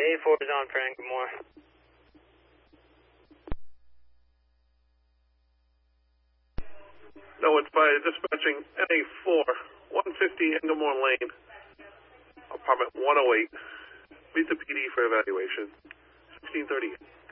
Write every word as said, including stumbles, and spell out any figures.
A four is on for Angmore. No, it's by dispatching N A four, one fifty Engelmore Lane, apartment one oh eight. Meet the P D for evaluation. sixteen thirty.